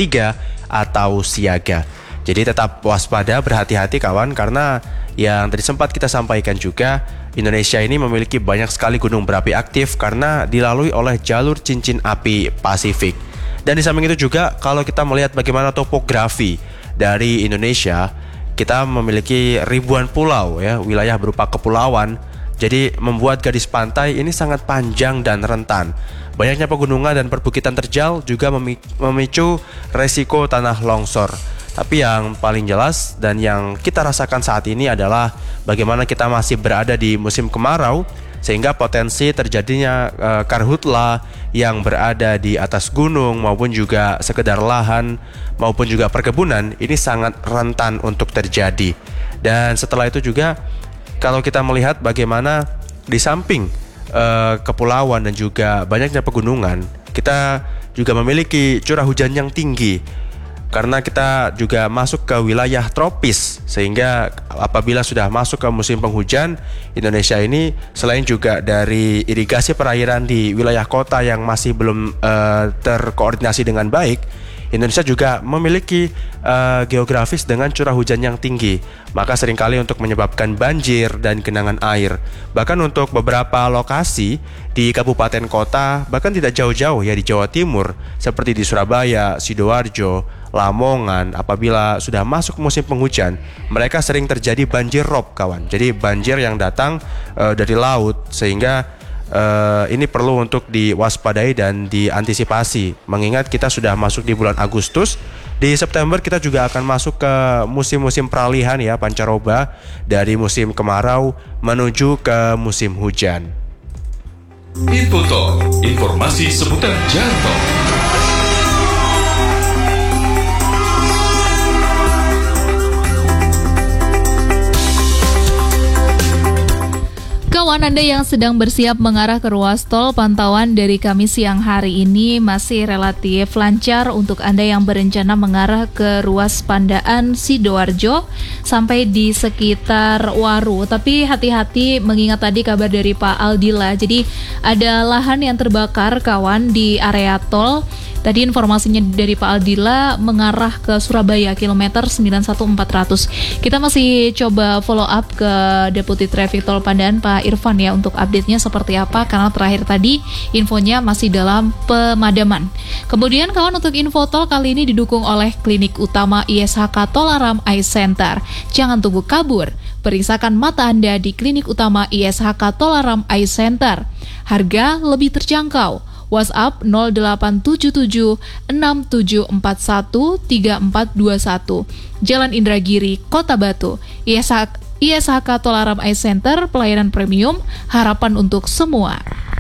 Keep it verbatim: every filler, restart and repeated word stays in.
tiga atau siaga. Jadi tetap waspada, berhati-hati kawan, karena yang tadi sempat kita sampaikan juga, Indonesia ini memiliki banyak sekali gunung berapi aktif karena dilalui oleh jalur cincin api Pasifik. Dan di samping itu juga, kalau kita melihat bagaimana topografi dari Indonesia, kita memiliki ribuan pulau ya, wilayah berupa kepulauan. Jadi membuat garis pantai ini sangat panjang dan rentan. Banyaknya pegunungan dan perbukitan terjal juga memicu resiko tanah longsor. Tapi yang paling jelas dan yang kita rasakan saat ini adalah bagaimana kita masih berada di musim kemarau, sehingga potensi terjadinya e, karhutla yang berada di atas gunung maupun juga sekedar lahan maupun juga perkebunan ini sangat rentan untuk terjadi. Dan setelah itu juga, kalau kita melihat bagaimana di samping uh, kepulauan dan juga banyaknya pegunungan, kita juga memiliki curah hujan yang tinggi karena kita juga masuk ke wilayah tropis, sehingga apabila sudah masuk ke musim penghujan, Indonesia ini selain juga dari irigasi perairan di wilayah kota yang masih belum uh, terkoordinasi dengan baik, Indonesia juga memiliki uh, geografis dengan curah hujan yang tinggi, maka seringkali untuk menyebabkan banjir dan genangan air. Bahkan untuk beberapa lokasi di kabupaten kota, bahkan tidak jauh-jauh ya di Jawa Timur, seperti di Surabaya, Sidoarjo, Lamongan, apabila sudah masuk musim penghujan, mereka sering terjadi banjir rob kawan. Jadi banjir yang datang uh, dari laut, sehingga Uh, ini perlu untuk diwaspadai dan diantisipasi. Mengingat kita sudah masuk di bulan Agustus, di September kita juga akan masuk ke musim-musim peralihan ya, pancaroba, dari musim kemarau menuju ke musim hujan. Infotalk, informasi seputar jalan tol. Kawan Anda yang sedang bersiap mengarah ke ruas tol, pantauan dari kami siang hari ini masih relatif lancar untuk Anda yang berencana mengarah ke ruas Pandaan Sidoarjo sampai di sekitar Waru. Tapi hati-hati mengingat tadi kabar dari Pak Aldila, jadi ada lahan yang terbakar kawan di area tol. Tadi informasinya dari Pak Aldila mengarah ke Surabaya kilometer sembilan satu empat ratus. Kita masih coba follow up ke Deputi Traffic Tol Pandaan Pak Irfan ya untuk update-nya seperti apa, karena terakhir tadi infonya masih dalam pemadaman. Kemudian kawan, untuk info tol kali ini didukung oleh Klinik Utama I S H K Tolaram Eye Center. Jangan tunggu kabur, periksakan mata Anda di Klinik Utama I S H K Tolaram Eye Center. Harga lebih terjangkau. WhatsApp nol delapan tujuh tujuh enam tujuh empat satu tiga empat dua satu, Jalan Indragiri, Kota Batu. I S H K Tolaram Eye Center, pelayanan premium, harapan untuk semua.